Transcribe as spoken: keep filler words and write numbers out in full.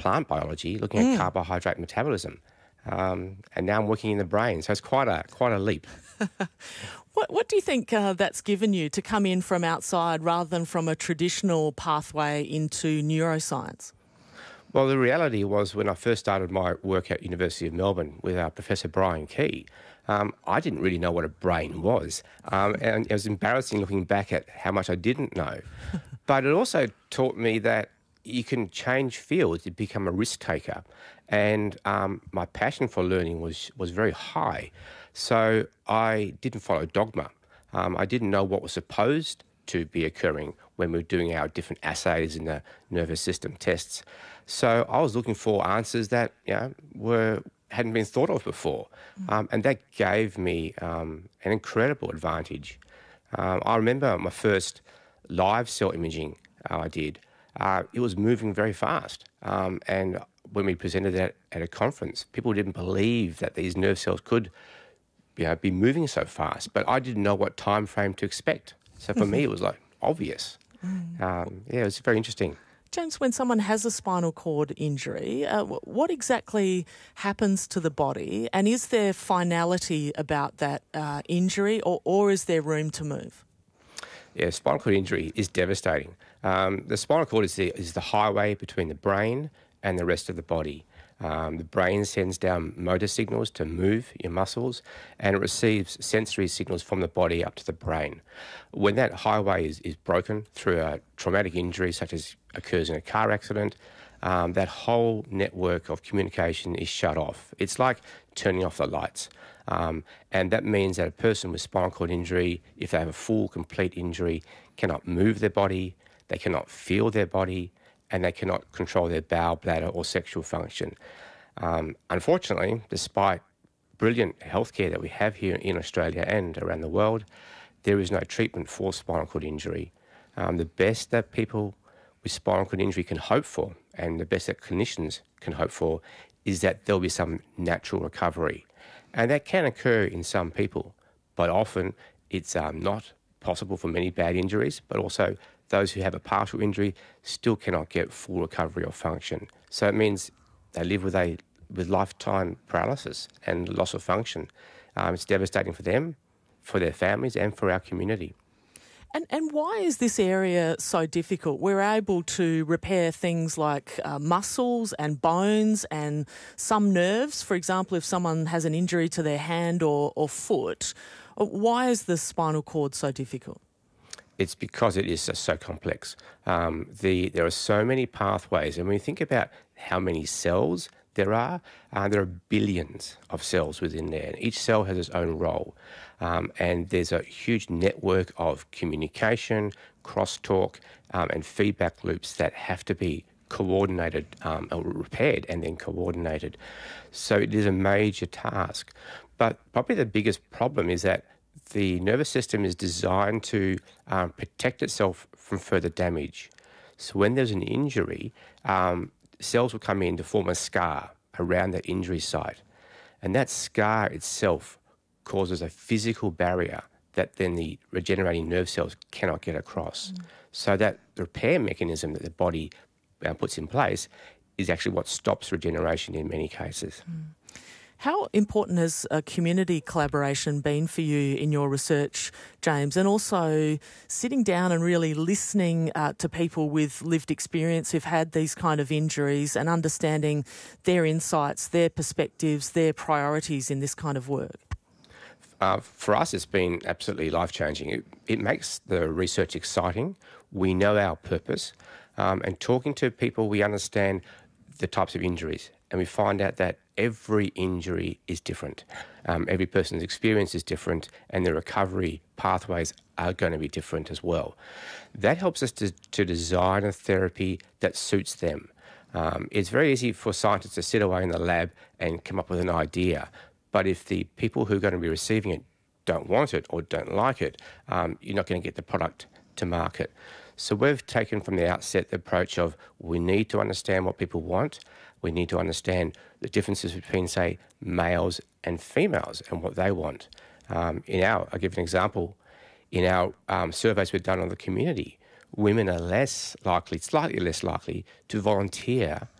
plant biology, looking at carbohydrate metabolism. Um, and now I'm working in the brain. So it's quite a quite a leap. What, what do you think uh, that's given you to come in from outside rather than from a traditional pathway into neuroscience? Well, the reality was when I first started my work at University of Melbourne with our Professor Brian Key, um, I didn't really know what a brain was. Um, and it was embarrassing looking back at how much I didn't know. But it also taught me that you can change fields, you become a risk taker. And um, my passion for learning was, was very high. So I didn't follow dogma. Um, I didn't know what was supposed to be occurring when we were doing our different assays and the nervous system tests. So I was looking for answers that, you know, were hadn't been thought of before. Um, and that gave me um, an incredible advantage. Um, I remember my first live cell imaging uh, I did. Uh, it was moving very fast. Um, and when we presented that at a conference, people didn't believe that these nerve cells could, you know, be moving so fast. But I didn't know what time frame to expect. So for me, it was like obvious. Um, yeah, it was very interesting. James, when someone has a spinal cord injury, uh, what exactly happens to the body, and is there finality about that uh, injury, or, or is there room to move? Yeah, spinal cord injury is devastating. Um, the spinal cord is the, is the highway between the brain and the rest of the body. Um, the brain sends down motor signals to move your muscles, and it receives sensory signals from the body up to the brain. When that highway is, is broken through a traumatic injury, such as occurs in a car accident, um, that whole network of communication is shut off. It's like turning off the lights. Um, and that means that a person with spinal cord injury, if they have a full, complete injury, cannot move their body, they cannot feel their body, and they cannot control their bowel, bladder, or sexual function. Um, unfortunately, despite brilliant healthcare that we have here in Australia and around the world, there is no treatment for spinal cord injury. Um, the best that people with spinal cord injury can hope for, and the best that clinicians can hope for, is that there'll be some natural recovery. And that can occur in some people, but often it's um, not possible for many bad injuries, but also those who have a partial injury still cannot get full recovery or function. So it means they live with a with lifetime paralysis and loss of function. Um, it's devastating for them, for their families, and for our community. And and why is this area so difficult? We're able to repair things like uh, muscles and bones and some nerves. For example, if someone has an injury to their hand or, or foot, why is the spinal cord so difficult? It's because it is so, so complex. Um, the there are so many pathways, and when you think about how many cells there are, uh, there are billions of cells within there, and each cell has its own role. Um, and there's a huge network of communication, crosstalk, um, and feedback loops that have to be coordinated, um, or repaired and then coordinated. So it is a major task. But probably the biggest problem is that the nervous system is designed to um, protect itself from further damage. So when there's an injury, um, cells will come in to form a scar around that injury site. And that scar itself causes a physical barrier that then the regenerating nerve cells cannot get across. Mm. So that repair mechanism that the body uh, puts in place is actually what stops regeneration in many cases. Mm. How important has uh, community collaboration been for you in your research, James, and also sitting down and really listening uh, to people with lived experience who've had these kind of injuries and understanding their insights, their perspectives, their priorities in this kind of work? Uh, for us, it's been absolutely life-changing. It, it makes the research exciting. We know our purpose. Um, and talking to people, we understand the types of injuries. And we find out that every injury is different. Um, every person's experience is different, and the recovery pathways are going to be different as well. That helps us to, to design a therapy that suits them. Um, it's very easy for scientists to sit away in the lab and come up with an idea. But if the people who are going to be receiving it don't want it or don't like it, um, you're not going to get the product to market. So we've taken from the outset the approach of we need to understand what people want. We need to understand the differences between, say, males and females and what they want. Um, in our, I'll give an example. In our um, surveys we've done on the community, women are less likely, slightly less likely, to volunteer